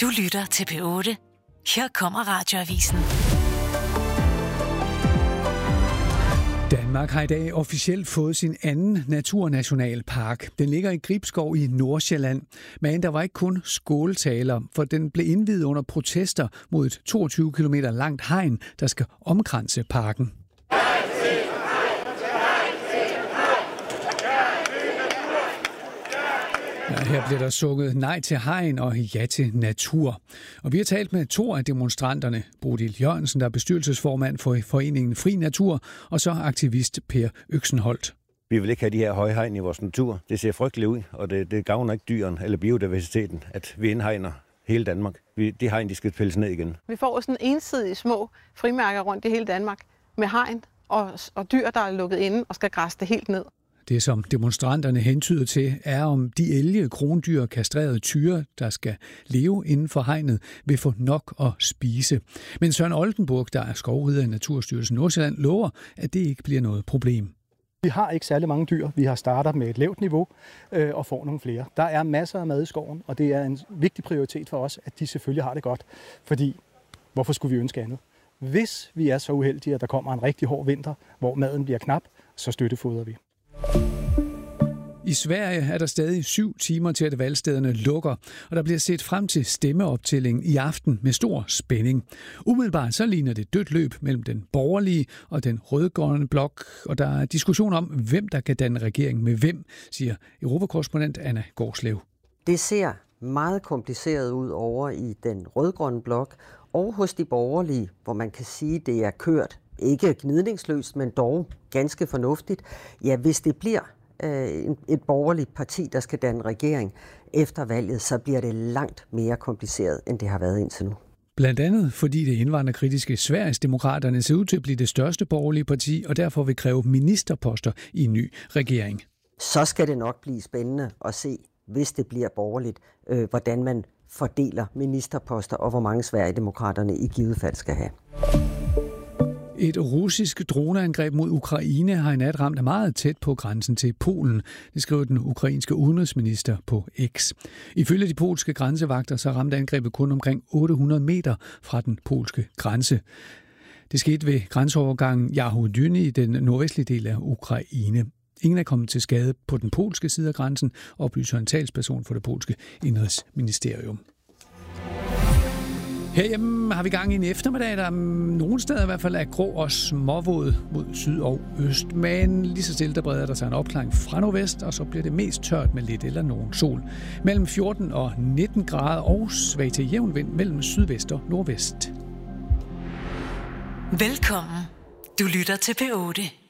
Du lytter til P8. Her kommer Radioavisen. Danmark har i dag officielt fået sin anden naturnationalpark. Den ligger i Gribskov i Nordsjælland. Men der var ikke kun skåltaler, for den blev indviet under protester mod et 22 km langt hegn, der skal omkranse parken. Ja, her bliver der sunget nej til hegn og ja til natur. Og vi har talt med to af demonstranterne. Bodil Jørgensen, der er bestyrelsesformand for foreningen Fri Natur, og så aktivist Per Øksenholt. Vi vil ikke have de her høje hegn i vores natur. Det ser frygteligt ud, og det gavner ikke dyrene eller biodiversiteten, at vi indhegner hele Danmark. De hegn, de skal pilles ned igen. Vi får sådan ensidige små frimærker rundt i hele Danmark med hegn og dyr, der er lukket inde og skal græsse det helt ned. Det, som demonstranterne hentyder til, er om de elge, krondyr, kastrerede tyre, der skal leve inden for hegnet, vil få nok at spise. Men Søren Oldenburg, der er skovrider i Naturstyrelsen Nordsjælland, lover, at det ikke bliver noget problem. Vi har ikke særlig mange dyr. Vi har startet med et lavt niveau og får nogle flere. Der er masser af mad i skoven, og det er en vigtig prioritet for os, at de selvfølgelig har det godt. Fordi, hvorfor skulle vi ønske andet? Hvis vi er så uheldige, at der kommer en rigtig hård vinter, hvor maden bliver knap, så støttefodrer vi. I Sverige er der stadig 7 timer til, at valgstederne lukker, og der bliver set frem til stemmeoptællingen i aften med stor spænding. Umiddelbart så ligner det dødt løb mellem den borgerlige og den rødgrønne blok, og der er diskussion om, hvem der kan danne regering med hvem, siger Europakorrespondent Anna Gårdslev. Det ser meget kompliceret ud over i den rødgrønne blok og hos de borgerlige, hvor man kan sige, at det er kørt. Ikke gnidningsløst, men dog ganske fornuftigt. Ja, hvis det bliver et borgerligt parti, der skal danne regering efter valget, så bliver det langt mere kompliceret, end det har været indtil nu. Blandt andet fordi det indvandrerkritiske Sverigesdemokraterne ser ud til at blive det største borgerlige parti, og derfor vil kræve ministerposter i en ny regering. Så skal det nok blive spændende at se, hvis det bliver borgerligt, hvordan man fordeler ministerposter, og hvor mange Sverigedemokraterne i givet fald skal have. Et russisk droneangreb mod Ukraine har i nat ramt meget tæt på grænsen til Polen, det skriver den ukrainske udenrigsminister på X. Ifølge de polske grænsevagter så ramte angrebet kun omkring 800 meter fra den polske grænse. Det skete ved grænseovergangen Yahudyny i den nordvestlige del af Ukraine. Ingen er kommet til skade på den polske side af grænsen, oplyser en talsperson for det polske indrigsministerium. Herhjemme har vi gang i en eftermiddag, der nogle steder i hvert fald er grå og småvåd mod syd og øst. Men lige så stille der breder der sig en opklaring fra nordvest, og så bliver det mest tørt med lidt eller nogen sol. Mellem 14 og 19 grader og svag til jævn vind mellem sydvest og nordvest. Velkommen. Du lytter til P8.